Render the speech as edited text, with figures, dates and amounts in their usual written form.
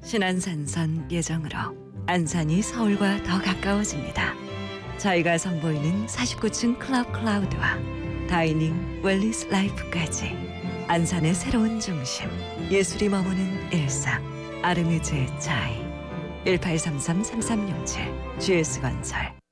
신안산선 예정으로 안산이 서울과 더 가까워집니다. 저희가 선보이는 49층 클럽 클라우드와 다이닝 웰리스 라이프까지 안산의 새로운 중심, 예술이 머무는 일상, 아르미즈의 차이. 1833-3367 GS건설.